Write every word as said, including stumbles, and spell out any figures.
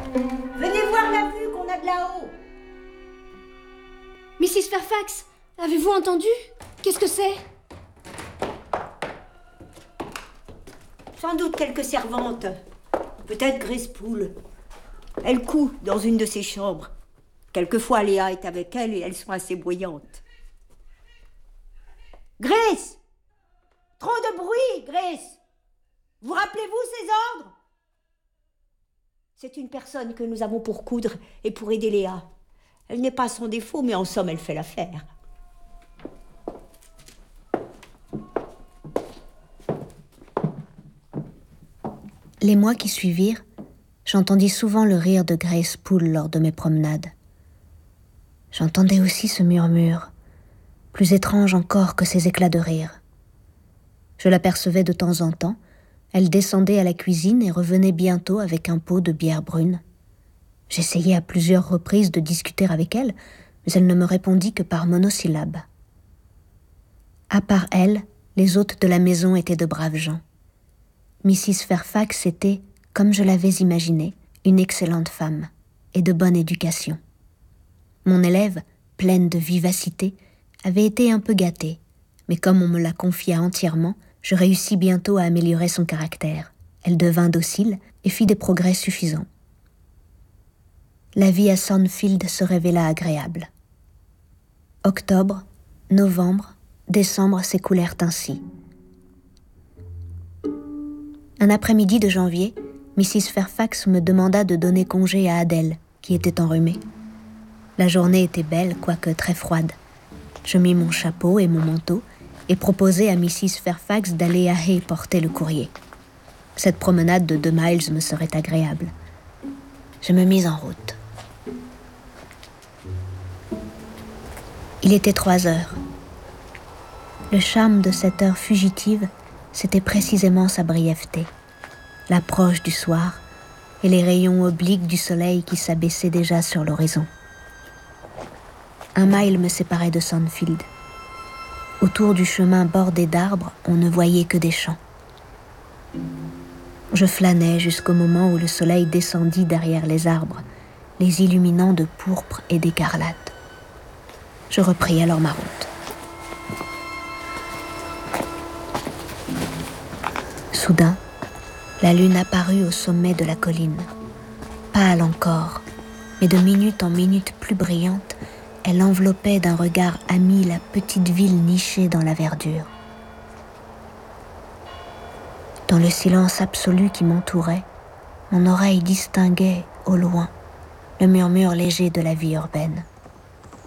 Venez voir la vue qu'on a de là-haut. missus Fairfax, avez-vous entendu? Qu'est-ce que c'est? Sans doute quelques servantes. Peut-être Grace Poole. Elle coud dans une de ses chambres. Quelquefois, Léa est avec elle et elles sont assez bruyantes. Grace! Trop de bruit, Grace! Vous rappelez-vous ces ordres? C'est une personne que nous avons pour coudre et pour aider Léa. Elle n'est pas sans défaut, mais en somme, elle fait l'affaire. Les mois qui suivirent, j'entendis souvent le rire de Grace Poole lors de mes promenades. J'entendais aussi ce murmure, plus étrange encore que ces éclats de rire. Je l'apercevais de temps en temps, elle descendait à la cuisine et revenait bientôt avec un pot de bière brune. J'essayai à plusieurs reprises de discuter avec elle, mais elle ne me répondit que par monosyllabes. À part elle, les hôtes de la maison étaient de braves gens. missus Fairfax était, comme je l'avais imaginé, une excellente femme et de bonne éducation. Mon élève, pleine de vivacité, avait été un peu gâtée, mais comme on me la confia entièrement, je réussis bientôt à améliorer son caractère. Elle devint docile et fit des progrès suffisants. La vie à Thornfield se révéla agréable. Octobre, novembre, décembre s'écoulèrent ainsi. Un après-midi de janvier, missus Fairfax me demanda de donner congé à Adèle, qui était enrhumée. La journée était belle, quoique très froide. Je mis mon chapeau et mon manteau et proposai à missus Fairfax d'aller à Hay porter le courrier. Cette promenade de deux miles me serait agréable. Je me mis en route. Il était trois heures. Le charme de cette heure fugitive, c'était précisément sa brièveté, l'approche du soir et les rayons obliques du soleil qui s'abaissaient déjà sur l'horizon. Un mile me séparait de Thornfield. Autour du chemin bordé d'arbres, on ne voyait que des champs. Je flânais jusqu'au moment où le soleil descendit derrière les arbres, les illuminant de pourpre et d'écarlate. Je repris alors ma route. Soudain, la lune apparut au sommet de la colline. Pâle encore, mais de minute en minute plus brillante, elle enveloppait d'un regard ami la petite ville nichée dans la verdure. Dans le silence absolu qui m'entourait, mon oreille distinguait, au loin, le murmure léger de la vie urbaine.